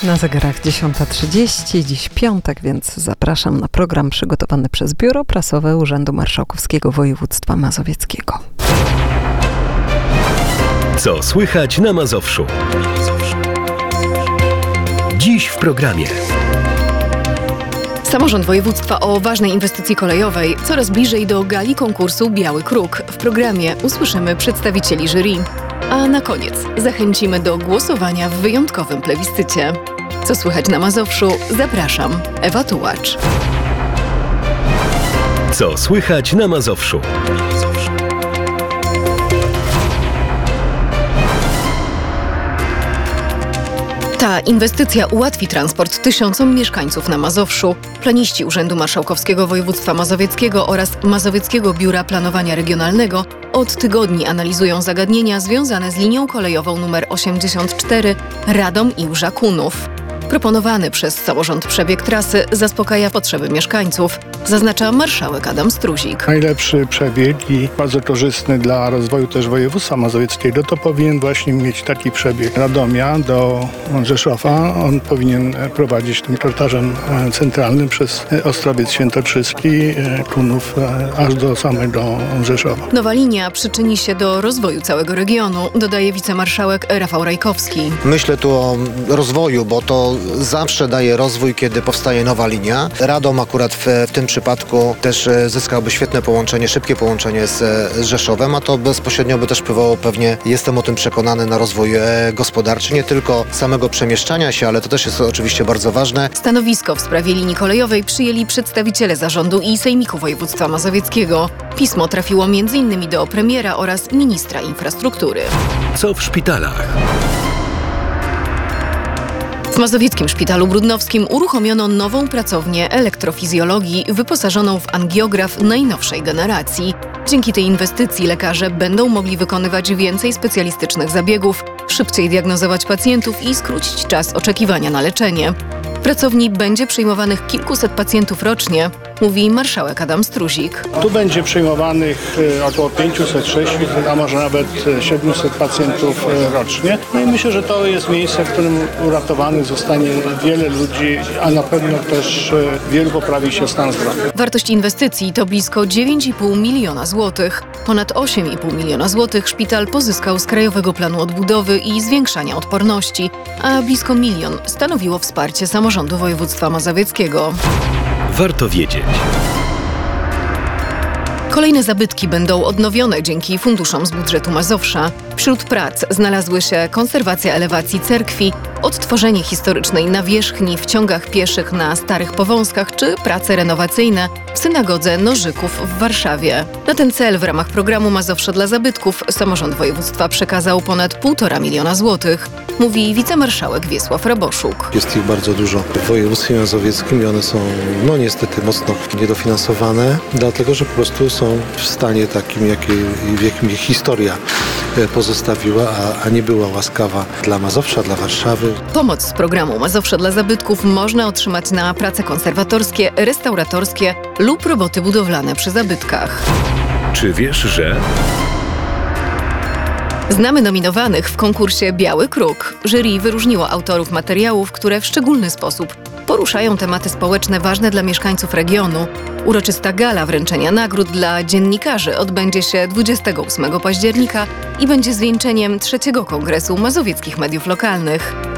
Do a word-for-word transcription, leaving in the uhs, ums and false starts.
Na zegarach dziesiąta trzydzieści, dziś piątek, więc zapraszam na program przygotowany przez Biuro Prasowe Urzędu Marszałkowskiego Województwa Mazowieckiego. Co słychać na Mazowszu? Dziś w programie. Samorząd województwa o ważnej inwestycji kolejowej coraz bliżej do gali konkursu Biały Kruk. W programie usłyszymy przedstawicieli jury. A na koniec zachęcimy do głosowania w wyjątkowym plebiscycie. Co słychać na Mazowszu? Zapraszam, Ewa Tułacz. Co słychać na Mazowszu? Ta inwestycja ułatwi transport tysiącom mieszkańców na Mazowszu. Planiści Urzędu Marszałkowskiego Województwa Mazowieckiego oraz Mazowieckiego Biura Planowania Regionalnego od tygodni analizują zagadnienia związane z linią kolejową nr osiemdziesiąt cztery Radom-Iłża-Kunów. Proponowany przez samorząd przebieg trasy zaspokaja potrzeby mieszkańców, zaznacza marszałek Adam Struzik. Najlepszy przebieg i bardzo korzystny dla rozwoju też województwa mazowieckiego to powinien właśnie mieć taki przebieg Radomia do Rzeszowa. On powinien prowadzić tym korytarzem centralnym przez Ostrowiec Świętokrzyski, Kunów aż do samego Rzeszowa. Nowa linia przyczyni się do rozwoju całego regionu, dodaje wicemarszałek Rafał Rajkowski. Myślę tu o rozwoju, bo to zawsze daje rozwój, kiedy powstaje nowa linia. Radom akurat w, w tym przypadku też zyskałby świetne połączenie, szybkie połączenie z, z Rzeszowem, a to bezpośrednio by też wpływało pewnie, jestem o tym przekonany, na rozwój gospodarczy, nie tylko samego przemieszczania się, ale to też jest oczywiście bardzo ważne. Stanowisko w sprawie linii kolejowej przyjęli przedstawiciele zarządu i Sejmiku Województwa Mazowieckiego. Pismo trafiło między innymi do premiera oraz ministra infrastruktury. Co w szpitalach? W Mazowieckim Szpitalu Brudnowskim uruchomiono nową pracownię elektrofizjologii wyposażoną w angiograf najnowszej generacji. Dzięki tej inwestycji lekarze będą mogli wykonywać więcej specjalistycznych zabiegów, szybciej diagnozować pacjentów i skrócić czas oczekiwania na leczenie. W pracowni będzie przyjmowanych kilkuset pacjentów rocznie, mówi marszałek Adam Struzik. Tu będzie przyjmowanych około pięćset, sześćset, a może nawet siedemset pacjentów rocznie. No i myślę, że to jest miejsce, w którym uratowanych zostanie wiele ludzi, a na pewno też wielu poprawi się stan zdrowia. Wartość inwestycji to blisko dziewięć i pół miliona złotych. Ponad osiem i pół miliona złotych szpital pozyskał z Krajowego Planu Odbudowy i Zwiększania Odporności, a blisko milion stanowiło wsparcie samorządu województwa mazowieckiego. Warto wiedzieć. Kolejne zabytki będą odnowione dzięki funduszom z budżetu Mazowsza. Wśród prac znalazły się konserwacja elewacji cerkwi, odtworzenie historycznej nawierzchni w ciągach pieszych na starych powązkach czy prace renowacyjne w synagodze Nożyków w Warszawie. Na ten cel w ramach programu Mazowsze dla zabytków samorząd województwa przekazał ponad półtora miliona złotych, mówi wicemarszałek Wiesław Raboszuk. Jest ich bardzo dużo w województwie mazowieckim i one są no niestety mocno niedofinansowane, dlatego że po prostu są w stanie takim, jaki, w jakim ich historia pozostawiła, a, a nie była łaskawa dla Mazowsza, dla Warszawy. Pomoc z programu Mazowsze dla zabytków można otrzymać na prace konserwatorskie, restauratorskie lub roboty budowlane przy zabytkach. Czy wiesz, że... Znamy nominowanych w konkursie Biały Kruk. Jury wyróżniło autorów materiałów, które w szczególny sposób poruszają tematy społeczne ważne dla mieszkańców regionu. Uroczysta gala wręczenia nagród dla dziennikarzy odbędzie się dwudziestego ósmego października i będzie zwieńczeniem trzeciego Kongresu Mazowieckich Mediów Lokalnych.